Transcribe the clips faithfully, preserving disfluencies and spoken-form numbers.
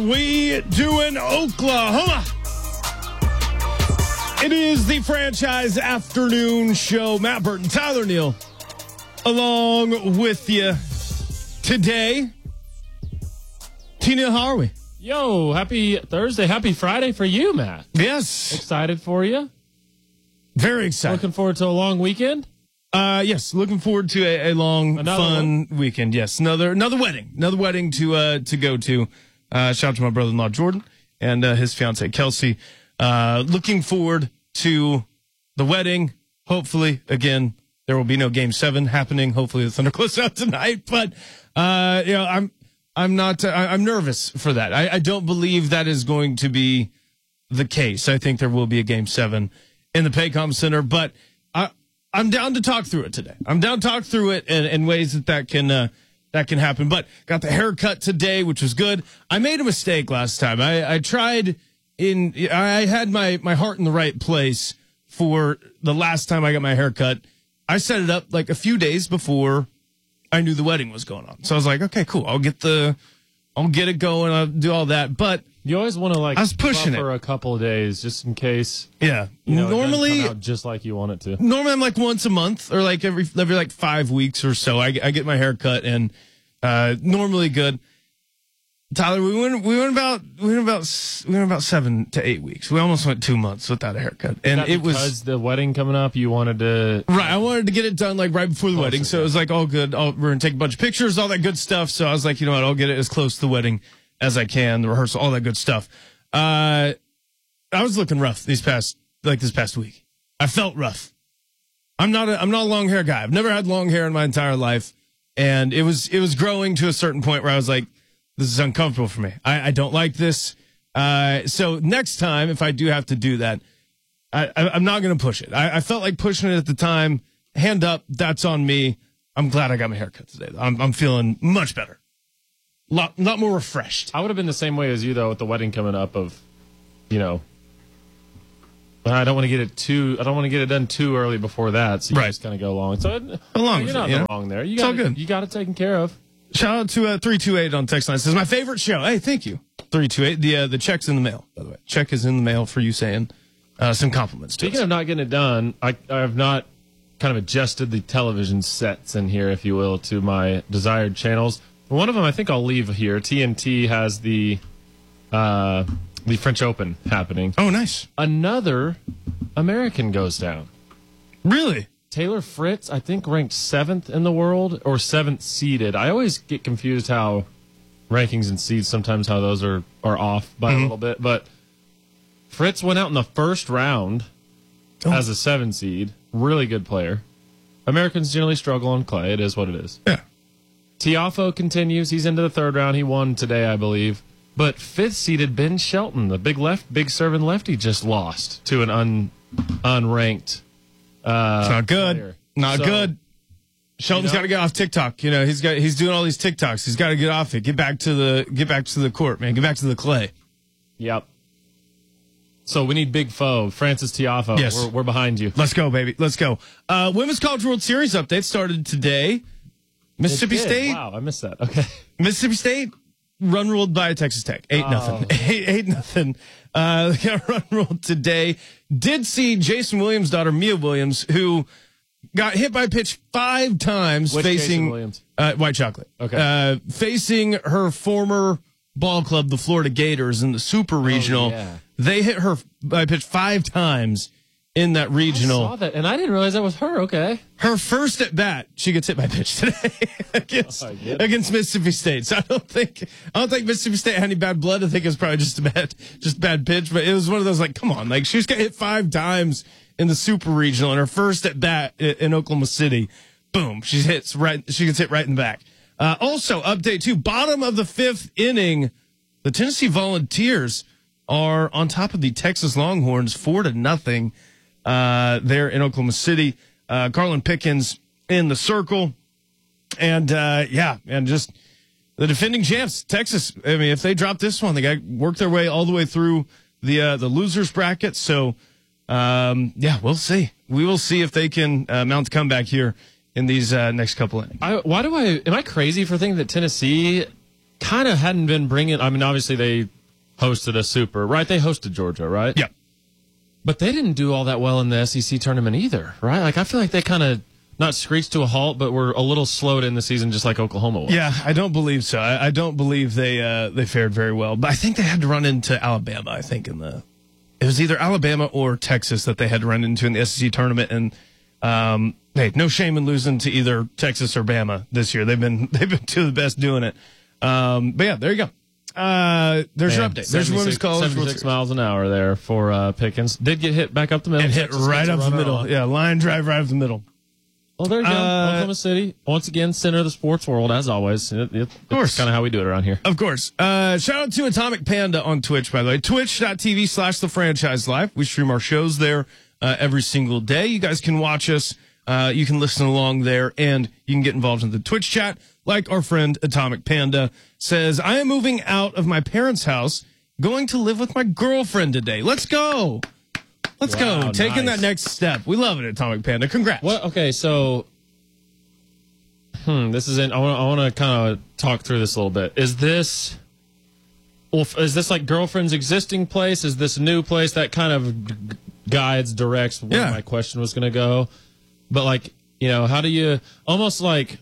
We doing Oklahoma. It is the Franchise Afternoon Show. Matt Burton, Tyler Neal, along with you today. Tina, how are we? Yo, happy Thursday. Happy Friday for you, Matt. Yes. Excited for you? Very excited. Looking forward to a long weekend? Uh, yes, looking forward to a, a long, Another fun one? weekend. Yes, another another wedding. Another wedding to uh, to go to. Uh, shout out to my brother-in-law, Jordan, and uh, his fiancee, Kelsey. Uh, looking forward to the wedding. Hopefully, again, there will be no game seven happening. Hopefully the Thunder close out tonight. But, uh, you know, I'm, I'm not, uh, I'm nervous for that. I, I don't believe that is going to be the case. I think there will be a game seven in the Paycom Center, but I, I'm down to talk through it today. I'm down to talk through it in, in ways that that can, uh, that can happen. But got the haircut today, which was good. I made a mistake last time. I, I tried in, I had my, my heart in the right place for the last time I got my haircut. I set it up like a few days before I knew the wedding was going on. So I was like, okay, cool. I'll get the, I'll get it going. I'll do all that. But you always want to like I was pushing for it. a couple of days just in case. Yeah. You know, normally, it doesn't come out just like you want it to. Normally I'm like once a month or like every, every like five weeks or so. I, I get my haircut and, uh, normally good. Tyler, we went, we went about, we went about, we went about seven to eight weeks. We almost went two months without a haircut. And That it was, because the wedding coming up, you wanted to. right. I wanted to get it done like right before the Closer, wedding. So yeah. it was like all good. All, we're going to take a bunch of pictures, all that good stuff. So I was like, you know what? I'll get it as close to the wedding as I can, the rehearsal, all that good stuff. Uh, I was looking rough these past, like this past week. I felt rough. I'm not a, I'm not a long hair guy. I've never had long hair in my entire life. And it was, it was growing to a certain point where I was like, this is uncomfortable for me. I, I don't like this. Uh, so next time, if I do have to do that, I, I, I'm not going to push it. I, I felt like pushing it at the time. Hand up. That's on me. I'm glad I got my haircut today. I'm, I'm feeling much better. Lot, lot more refreshed. I would have been the same way as you, though, with the wedding coming up of, you know, I don't want to get it too, I don't want to get it done too early before that. So you Right. just kind of go along. So it, Along you're with not it, you know? wrong there. You It's got all good. You got it taken care of. Shout out to uh, three two eight on text line. It says, my favorite show. Hey, thank you. three two eight. The, uh, the check's in the mail, by the way. Check is in the mail for you saying uh, some compliments to Speaking us. of not getting it done, I, I have not kind of adjusted the television sets in here, if you will, to my desired channels. One of them I think I'll leave here. T N T has the uh, the French Open happening. Oh, nice. Another American goes down. Really? Taylor Fritz, I think, ranked seventh in the world or seventh seeded. I always get confused how rankings and seeds, sometimes how those are, are off by Mm-hmm. a little bit. But Fritz went out in the first round Oh. as a seven seed. Really good player. Americans generally struggle on clay. It is what it is. Yeah. Tiafoe continues. He's into the third round. He won today, I believe. But fifth seeded Ben Shelton, the big left, big serving lefty, just lost to an un, unranked. Uh, It's not good. player. Not So, good. Shelton's you know- got to get off TikTok. You know, he's got he's doing all these TikToks. He's got to get off it. Get back to the get back to the court, man. Get back to the clay. Yep. So we need big foe, Francis Tiafoe. Yes. We're, we're behind you. Let's go, baby. Let's go. Uh, Women's College World Series update started today. Mississippi It did. State. Wow, I missed that. Okay. Mississippi State run ruled by Texas Tech. Eight Oh. nothing. Eight, eight nothing. Uh, they got run ruled today. Did see Jason Williams' daughter Mia Williams, who got hit by a pitch five times, Which facing Jason Williams? Uh, White Chocolate. Okay. Uh, facing her former ball club, the Florida Gators, in the Super Regional. Oh, yeah. They hit her by a pitch five times in that I regional. saw that, and I didn't realize that was her. Okay. Her first at bat, she gets hit by a pitch today against Oh, my goodness. against Mississippi State. So I don't think I don't think Mississippi State had any bad blood. I think it was probably just a bad just bad pitch. But it was one of those like, come on, like she just got hit five times in the Super Regional, and her first at bat in Oklahoma City, boom, she hits right. She gets hit right in the back. Uh, also, update two, bottom of the fifth inning, the Tennessee Volunteers are on top of the Texas Longhorns, four to nothing. Uh, there in Oklahoma City. Uh, Carlin Pickens in the circle. And, uh, yeah, and just the defending champs, Texas. I mean, if they drop this one, they got to work their way all the way through the, uh, the losers bracket. So, um, yeah, we'll see. We will see if they can, uh, mount a comeback here in these, uh, next couple innings. I, why do I, am I crazy for thinking that Tennessee kind of hadn't been bringing. I mean, obviously they hosted a super, right? They hosted Georgia, right? Yeah. But they didn't do all that well in the S E C tournament either, right? Like, I feel like they kind of not screeched to a halt, but were a little slowed in the season, just like Oklahoma was. Yeah, I don't believe so. I, I don't believe they uh, they fared very well. But I think they had to run into Alabama. I think in the it was either Alabama or Texas that they had to run into in the S E C tournament. And um, hey, no shame in losing to either Texas or Bama this year. They've been they've been two of the best doing it. Um, but yeah, there you go. Uh, there's your update. There's your women's college. seventy-six miles an hour there for uh, Pickens. Did get hit back up the middle. And hit Texas right gets a up the runner middle. on. Yeah, line drive right up the middle. Well, there you go. Uh, Oklahoma City, once again, center of the sports world, as always. It, it, Of course. It's kind of how we do it around here. Of course. Uh, shout out to Atomic Panda on Twitch, by the way. Twitch.tv slash the franchise live. We stream our shows there uh, every single day. You guys can watch us. Uh, you can listen along there, and you can get involved in the Twitch chat. Like our friend Atomic Panda says, I am moving out of my parents' house, going to live with my girlfriend today. Let's go. Let's Wow, go. Taking nice. that next step. We love it, Atomic Panda. Congrats. What? Okay, so, hmm, this is in. I want. I want to kind of talk through this a little bit. Is this, well, is this like girlfriend's existing place? Is this a new place? That kind of g- guides, directs where Yeah. my question was going to go. But like, you know, how do you almost like?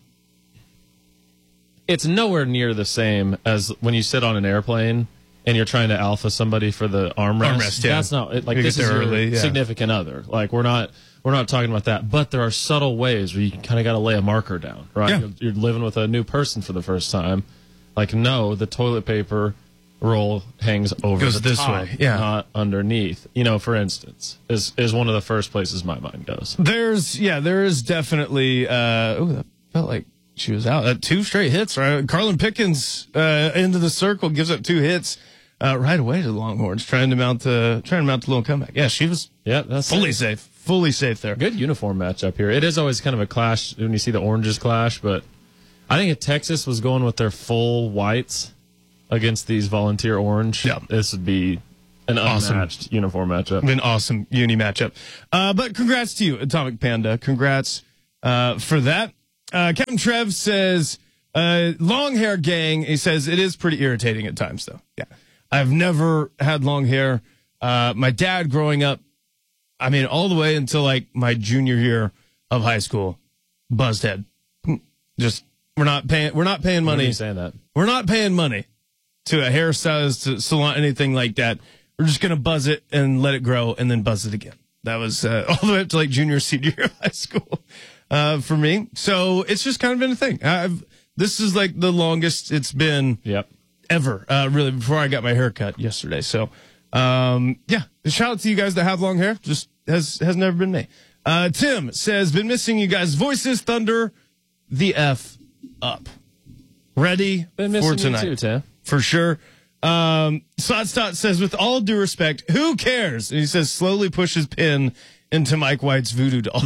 It's nowhere near the same as when you sit on an airplane and you're trying to alpha somebody for the armrest. Armrest, yeah. That's not it, like You this get is there your early, yeah. significant other. Like we're not we're not talking about that. But there are subtle ways where you kind of got to lay a marker down, right? Yeah. You're, you're living with a new person for the first time. Like no, the toilet paper roll hangs over Goes the this top, way, yeah. not underneath. You know, for instance, is is one of the first places my mind goes. There's, yeah, there is definitely, uh, oh, that felt like she was out. Uh, two straight hits, right? Carlin Pickens, uh, into the circle, gives up two hits, uh, right away to the Longhorns, trying to mount the, trying to mount the little comeback. Yeah, she was Yeah, that's fully it. safe, fully safe there. Good uniform matchup here. It is always kind of a clash when you see the oranges clash, but I think if Texas was going with their full whites against these volunteer orange, Yeah. this would be an Awesome. unmatched uniform matchup. An awesome uni matchup. Uh, but congrats to you, Atomic Panda. Congrats, uh, for that. Uh, Captain Trev says, uh, long hair gang. He says it is pretty irritating at times, though. Yeah. I've never had long hair. Uh, my dad growing up, I mean, all the way until like my junior year of high school, buzzed head. Just, we're not paying, we're not paying When are money. you saying that? We're not paying money to a hairstylist, to salon, anything like that. We're just going to buzz it and let it grow and then buzz it again. That was uh, all the way up to like junior, senior year of high school uh, for me. So it's just kind of been a thing. I've, this is like the longest it's been Yep. ever, uh, really, before I got my hair cut yesterday. So, um, yeah, shout out to you guys that have long hair. Just has, has never been me. Uh, Tim says, been missing you guys' voices. Thunder the F up. Ready Been for missing tonight. you too, Tim. For sure. Um, Slot Stot says, with all due respect, who cares? And he says, slowly pushes pin into Mike White's voodoo doll.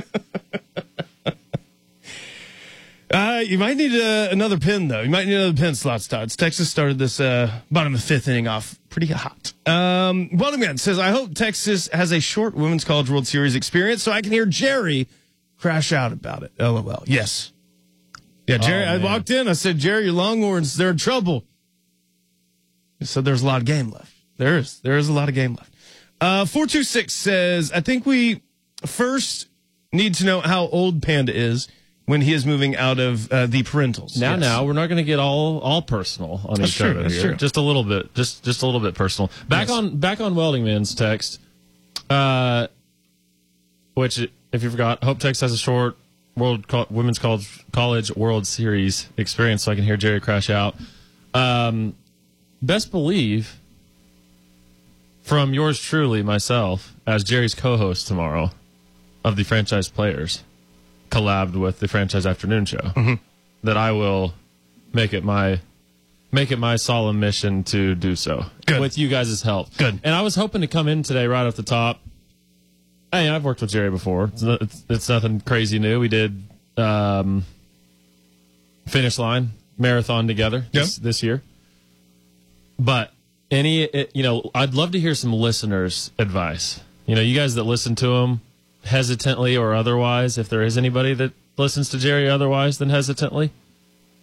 uh, you might need uh, another pin, though. You might need another pin, Slot Stots. Texas started this uh, bottom of the fifth inning off pretty hot. Um, Welding Man says, I hope Texas has a short Women's College World Series experience so I can hear Jerry crash out about it. LOL. Yes. Yeah, Jerry, Oh, I man. walked in. I said, Jerry, your Longhorns, they're in trouble. He said there's a lot of game left. There is. There is a lot of game left. Uh, four two six says, I think we first need to know how old Panda is when he is moving out of uh, the parentals. Now, Yes. now we're not going to get all all personal on That's each true, other that's here. true. Just a little bit, just just a little bit personal. Back Yes. on back on Welding Man's text, uh, which if you forgot, Hope Texas has a short World Co- Women's College College World Series experience, so I can hear Jerry crash out. Um, best believe from yours truly, myself, as Jerry's co-host tomorrow of the Franchise Players, collabed with the Franchise Afternoon Show, Mm-hmm. that I will make it my make it my solemn mission to do so. Good. With you guys' help. Good. And I was hoping to come in today right off the top. Hey, I've worked with Jerry before. It's, no, it's, it's nothing crazy new. We did um, Finish Line marathon together Yeah. this, this year. But any, it, you know, I'd love to hear some listeners' advice. You know, you guys that listen to him hesitantly or otherwise, if there is anybody that listens to Jerry otherwise than hesitantly,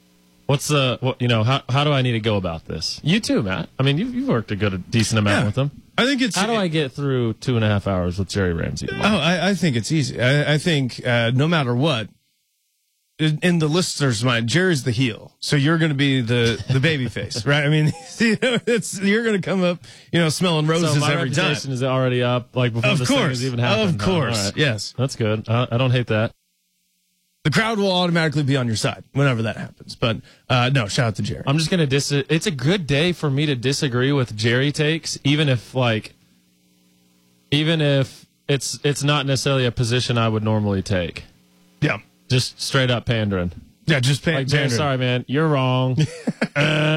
What's the, what, you know, how how do I need to go about this? You too, Matt. I mean, you've, you've worked a good, a decent amount Yeah. with them. I think it's. How do I get through two and a half hours with Jerry Ramsey? Oh, I, I think it's easy. I, I think uh, no matter what, in, in the listener's mind, Jerry's the heel, so you're going to be the the baby face, right? I mean, you know, it's you're going to come up, you know, smelling roses so my every time. reputation is already up, like before Of this thing course, has even happened. of course, All right. yes. That's good. I, I don't hate that. The crowd will automatically be on your side whenever that happens. But uh, no, shout out to Jerry. I'm just gonna dis. It's a good day for me to disagree with Jerry takes, even if like, even if it's it's not necessarily a position I would normally take. Yeah, Just straight up pandering. yeah, just pay. Like, Jerry, sorry, man, you're wrong. uh,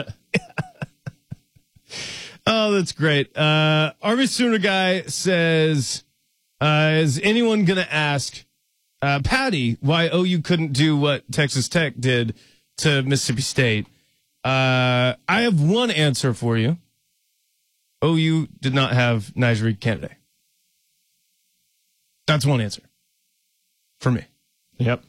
Oh, that's great. Uh, Army Sooner guy says, uh, is anyone going to ask uh, Patty why O U couldn't do what Texas Tech did to Mississippi State? Uh, I have one answer for you. O U did not have Najee Kennedy. That's one answer for me. yep.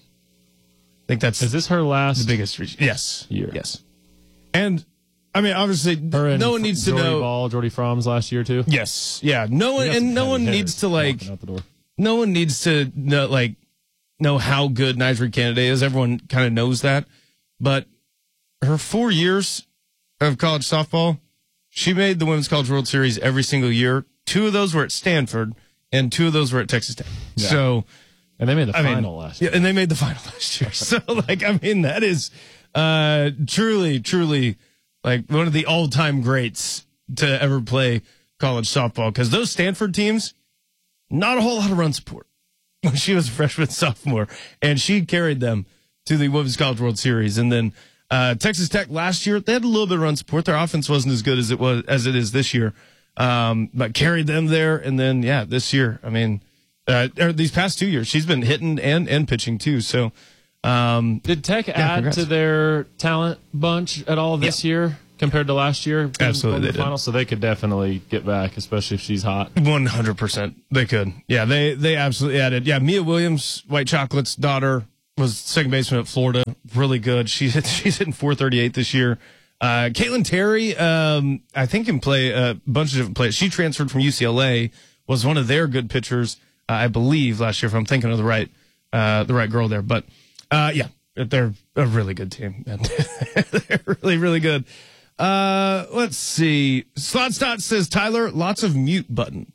I think that's Is this her last the biggest reason. Yes. year? Yes. And, I mean, obviously, Her and no one needs to Jordy know. Ball, Jordy Fromm's last year too. Yes. Yeah. No one, We got some and no heavy one hitters needs to, like, walking out the door. no one needs to know, like, know how good Najee Kennedy is. Everyone kind of knows that. But her four years of college softball, she made the Women's College World Series every single year. Two of those were at Stanford, and two of those were at Texas Tech. Yeah. So, And they made the I final mean, last year. yeah, and they made the final last year. So, like, I mean, that is uh, truly, truly, like, one of the all-time greats to ever play college softball. Because those Stanford teams, not a whole lot of run support when she was a freshman sophomore, and she carried them to the Women's College World Series. And then uh, Texas Tech last year, they had a little bit of run support. Their offense wasn't as good as it was as it is this year, um, but carried them there. And then, yeah, this year, I mean, uh, or these past two years, she's been hitting and and pitching too. So, um, Did Tech add congrats. to their talent bunch at all this year compared to last year? Absolutely, In the they did. final, so they could definitely get back, especially if she's hot. one hundred percent they could. Yeah, they they absolutely added. Yeah, Mia Williams, White Chocolate's daughter, was second baseman at Florida. Really good. She's hit, she's hitting four thirty-eight this year. Uh, Caitlin Terry, um, I think can play a bunch of different plays. She transferred from U C L A, was one of their good pitchers, uh, I believe, last year, if I'm thinking of the right, uh, the right girl there. But, uh, yeah, they're a really good team. And they're really, really good. Uh, let's see. Slotstot says, Tyler, lots of mute button.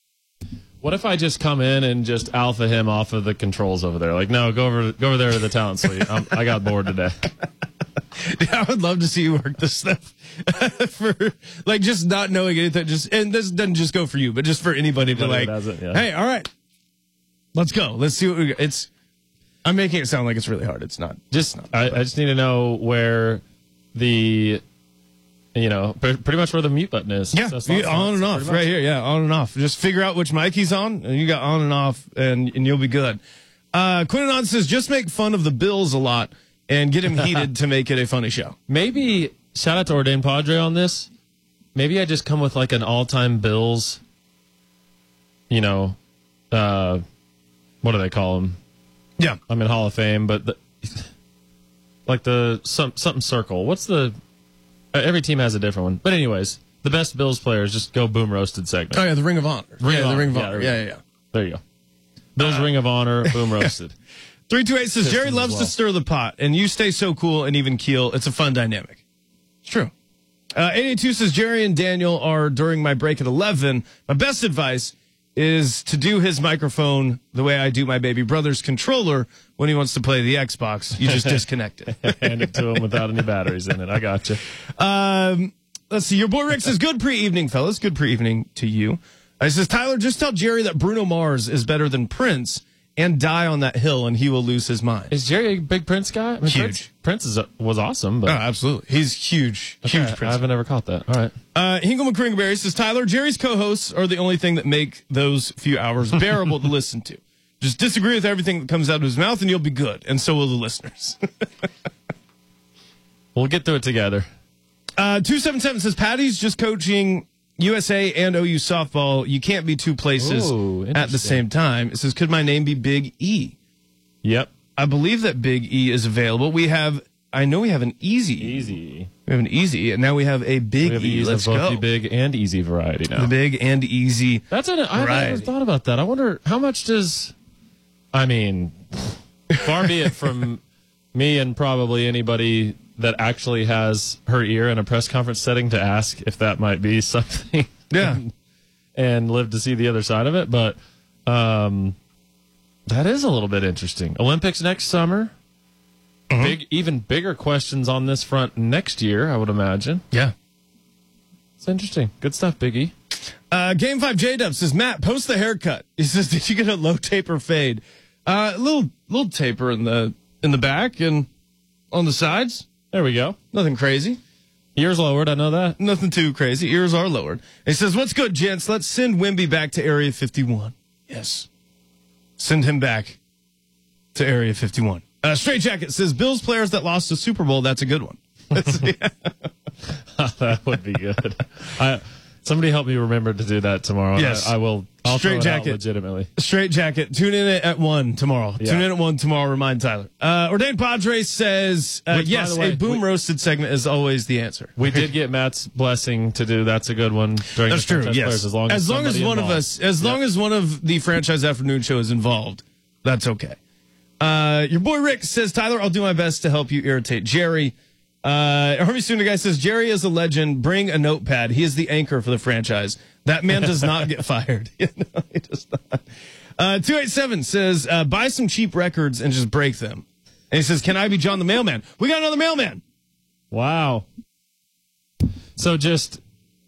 What if I just come in and just alpha him off of the controls over there? Like, no, go over, go over there to the talent suite. I'm, I got bored today. Yeah, I would love to see you work this stuff for like just not knowing anything. Just and this doesn't just go for you, but just for anybody to Anybody like. does it, yeah. Hey, all right, let's go. Let's see what we got. It's. I'm making it sound like it's really hard. It's not. Just, not, I, I just need to know where the, you know, pre- pretty much where the mute button is. Yeah, So it's you- not- on and it's off pretty right much- here. Yeah, on and off. Just figure out which mic he's on, and you got on and off, and and you'll be good. Uh, Quinnon says just make fun of the Bills a lot and get him heated to make it a funny show. Maybe shout out to Ordain Padre on this. Maybe I just come with like an all-time Bills. You know, uh, what do they call them? Yeah, I'm in Hall of Fame, but the, like the some something circle. What's the? Uh, every team has a different one. But anyways, the best Bills players just go boom roasted segment. Oh yeah, the Ring of Honor. Ring yeah, of the Honor. Ring of Yeah, Honor. there we Yeah, go. yeah, yeah. There you go. Bills Ring of Honor, boom roasted. three two eight says, Pistons Jerry as loves well. to stir the pot, and you stay so cool and even keel. It's a fun dynamic. It's true. Uh, eight eight two says, Jerry and Daniel are during my break at eleven. My best advice is to do his microphone the way I do my baby brother's controller when he wants to play the Xbox. You just disconnect it. Hand it to him without any batteries in it. I got you. Um, let's see. Your boy Rick says, good pre-evening, fellas. Good pre-evening to you. Uh, He says, Tyler, just tell Jerry that Bruno Mars is better than Prince and die on that hill and he will lose his mind. Is Jerry a big Prince guy? I mean, Huge. Prince, Prince is, was awesome, but Oh, absolutely. He's huge. Huge Okay, I Prince. haven't ever caught that. All right. Uh, Hingle McCringleberry says, Tyler, Jerry's co-hosts are the only thing that make those few hours bearable to listen to. Just disagree with everything that comes out of his mouth and you'll be good. And so will the listeners. We'll get through it together. uh, two seven seven says, Patty's just coaching U S A and O U softball. You can't be two places Ooh, at the interesting. same time. It says, could my name be Big E? Yep. I believe that Big E is available. We have I know we have an easy. Easy. We have an easy, and now we have a big We have E. the Let's both go. the big and easy variety now. The big and easy. That's an. I never variety. thought about that. I wonder how much does. I mean, far be it from me and probably anybody that actually has her ear in a press conference setting to ask if that might be something. Yeah. and, and live to see the other side of it, but um, that is a little bit interesting. Olympics next summer. Mm-hmm. Big, even bigger questions on this front next year, I would imagine. Yeah. It's interesting. Good stuff, Biggie. Uh, Game five J-Dub says, Matt, post the haircut. He says, did you get a low taper fade? Uh, a little, little taper in the, in the back and on the sides. There we go. Nothing crazy. Ears lowered, I know that. Nothing too crazy. Ears are lowered. He says, what's good, gents? Let's send Wimby back to Area fifty-one. Yes. Send him back to Area fifty-one. Uh, Straight Jacket says, Bills players that lost the Super Bowl, that's a good one. That would be good. I, somebody help me remember to do that tomorrow. Yes. I, I will. I'll Straight throw it out Jacket. legitimately. Straight Jacket. Tune in at, at one tomorrow. Yeah. Tune in at one tomorrow. Remind Tyler. Uh, Ordained Padres says, uh, Which, by yes, the way, a boom we- roasted segment is always the answer. We did get Matt's blessing to do. That's a good one. During That's the true. franchise Yes. players, as long as, as, long as somebody one involved. of us, as Yep. long as one of the franchise afternoon show is involved, that's okay. Uh, your boy Rick says, Tyler, I'll do my best to help you irritate Jerry. Uh, Harvey Sooner guy says, Jerry is a legend. Bring a notepad. He is the anchor for the franchise. That man does not get fired. You know, he does not. Uh, two eighty-seven says, uh, buy some cheap records and just break them. And he says, can I be John the Mailman? We got another mailman. Wow. So just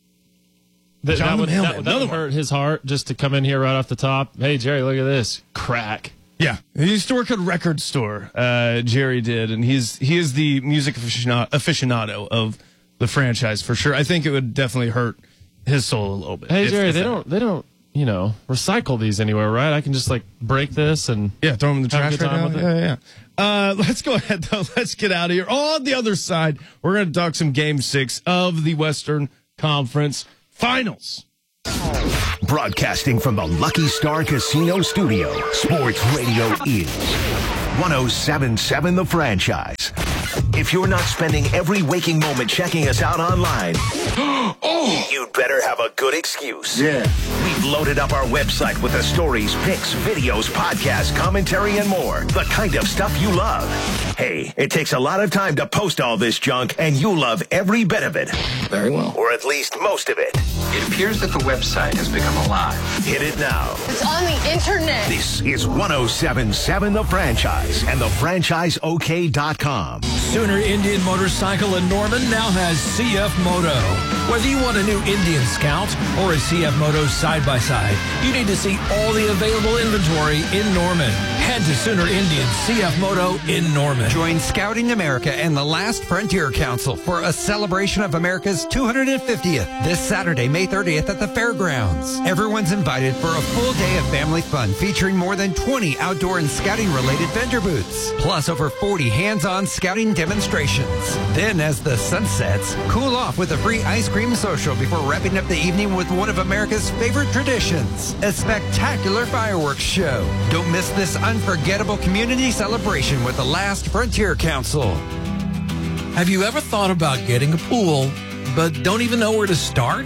th- John that the would, Mailman, that, would- that another would one. hurt his heart just to come in here right off the top. Hey Jerry, look at this crack. Yeah, he used to work at a record store. Uh, Jerry did, and he's he is the music aficionado, aficionado of the franchise for sure. I think it would definitely hurt his soul a little bit. Hey if- Jerry, if they that- don't they don't you know recycle these anywhere, right? I can just like break this and Yeah, throw them in the Have a trash good right time now. with it. Yeah, yeah. yeah. Uh, let's go ahead though. Let's get out of here. On the other side, we're going to talk some Game Six of the Western Conference Finals. Broadcasting from the Lucky Star Casino Studio, Sports Radio is one oh seven point seven The Franchise. If you're not spending every waking moment checking us out online, oh, you'd better have a good excuse. Yeah. We've loaded up our website with the stories, pics, videos, podcasts, commentary, and more. The kind of stuff you love. Hey, it takes a lot of time to post all this junk, and you love every bit of it. Very well. Or at least most of it. It appears that the website has become alive. Hit it now. It's on the internet. This is one oh seven point seven The Franchise and the franchise O K dot com. Sooner Indian Motorcycle in Norman now has C F Moto. Whether you want a new Indian Scout or a C F Moto side-by-side, you need to see all the available inventory in Norman. Head to Sooner Indian C F Moto in Norman. Join Scouting America and the Last Frontier Council for a celebration of America's two hundred fiftieth this Saturday, May thirtieth at the fairgrounds. Everyone's invited for a full day of family fun featuring more than twenty outdoor and scouting-related vendor booths, plus over forty hands-on scouting demonstrations. Then, as the sun sets, cool off with a free ice cream social before wrapping up the evening with one of America's favorite traditions, a spectacular fireworks show. Don't miss this unforgettable community celebration with the Last Frontier Council. Have you ever thought about getting a pool, but don't even know where to start?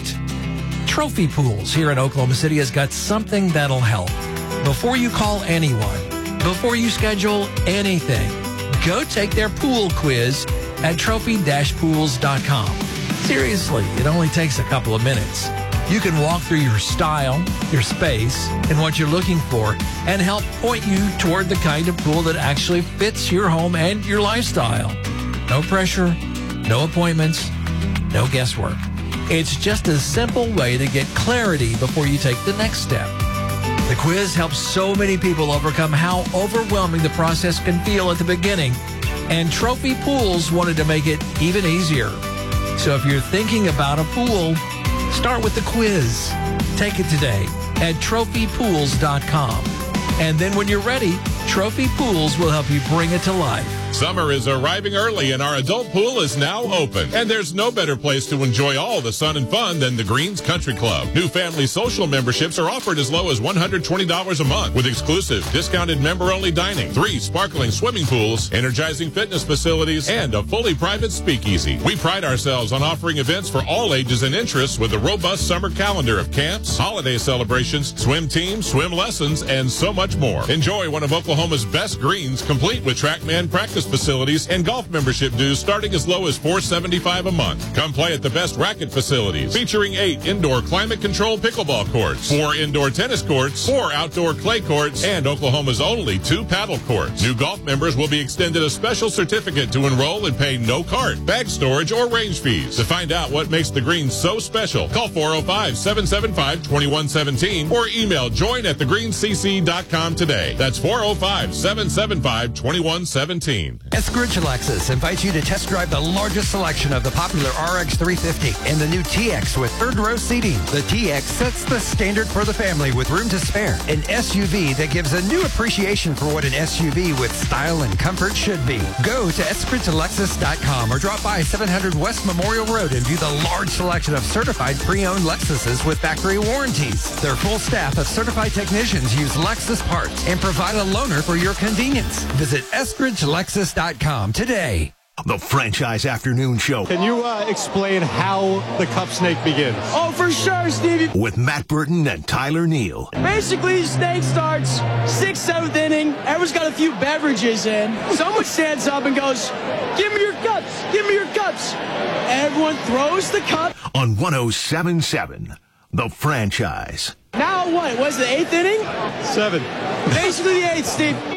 Trophy Pools here in Oklahoma City has got something that'll help. Before you call anyone, before you schedule anything, go take their pool quiz at trophy dash pools dot com. Seriously, it only takes a couple of minutes. You can walk through your style, your space, and what you're looking for, and help point you toward the kind of pool that actually fits your home and your lifestyle. No pressure, no appointments, no guesswork. It's just a simple way to get clarity before you take the next step. The quiz helps so many people overcome how overwhelming the process can feel at the beginning, and Trophy Pools wanted to make it even easier. So if you're thinking about a pool, start with the quiz. Take it today at trophy pools dot com. And then when you're ready, Trophy Pools will help you bring it to life. Summer is arriving early and our adult pool is now open. And there's no better place to enjoy all the sun and fun than the Greens Country Club. New family social memberships are offered as low as one hundred twenty dollars a month with exclusive discounted member-only dining, three sparkling swimming pools, energizing fitness facilities, and a fully private speakeasy. We pride ourselves on offering events for all ages and interests with a robust summer calendar of camps, holiday celebrations, swim teams, swim lessons, and so much more. Enjoy one of Oklahoma's best greens, complete with TrackMan practice facilities and golf membership dues starting as low as four hundred seventy-five dollars a month. Come play at the best racket facilities, featuring eight indoor climate-controlled pickleball courts, four indoor tennis courts, four outdoor clay courts, and Oklahoma's only two paddle courts. New golf members will be extended a special certificate to enroll and pay no cart, bag storage, or range fees. To find out what makes the Greens so special, call four oh five, seven seven five, two one one seven or email join at the greens c c dot com today. That's four oh five, seven seven five, two one one seven. Eskridge Lexus invites you to test drive the largest selection of the popular R X three fifty and the new T X with third row seating. The T X sets the standard for the family with room to spare. An S U V that gives a new appreciation for what an S U V with style and comfort should be. Go to eskridge lexus dot com or drop by seven hundred West Memorial Road and view the large selection of certified pre-owned Lexuses with factory warranties. Their full staff of certified technicians use Lexus parts and provide a loaner for your convenience. Visit eskridge lexus dot com today. The Franchise Afternoon Show. Can you uh, explain how the cup snake begins? Oh, for sure, Stevie. With Matt Burton and Tyler Neal. Basically, the snake starts sixth, seventh inning. Everyone's got a few beverages in. Someone stands up and goes, "Give me your cups. Give me your cups." Everyone throws the cup. On one oh seven point seven, The Franchise. Now what? Was the eighth inning? Seven. Basically the eighth, Steve.